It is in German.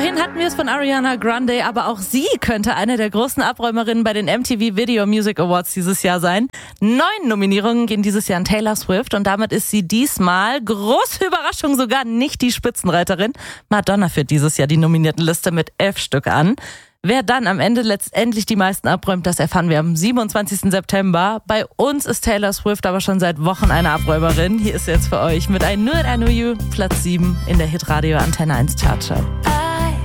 Vorhin hatten wir es von Ariana Grande, aber auch sie könnte eine der großen Abräumerinnen bei den MTV Video Music Awards dieses Jahr sein. 9 Nominierungen gehen dieses Jahr an Taylor Swift und damit ist sie diesmal, große Überraschung, sogar nicht die Spitzenreiterin. Madonna führt dieses Jahr die Nominiertenliste mit 11 Stück an. Wer dann am Ende letztendlich die meisten abräumt, das erfahren wir am 27. September. Bei uns ist Taylor Swift aber schon seit Wochen eine Abräumerin. Hier ist sie jetzt für euch mit I Knew It, I Knew You, Platz 7 in der Hitradio Antenne 1 Chartshow.